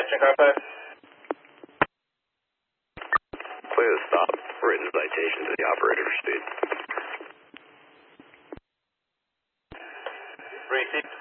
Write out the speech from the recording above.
Western Car 5. Clear the stop. Written citation to the operator for speed. Receipt.